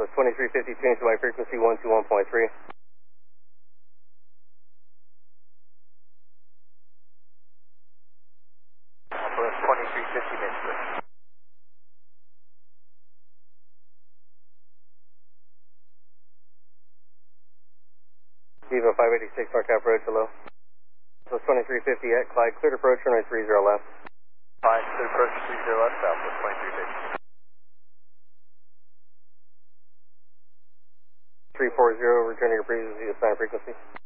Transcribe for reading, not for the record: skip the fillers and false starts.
Southwest 2350, change to my frequency 121.3. Southwest 2350, main switch. Viva 586, Mark approach, hello. Southwest 2350 at Clyde, cleared approach, runway 30 left. Fine, clear approach 30 left, Southwest 2350. 340, returning your previously assigned frequency.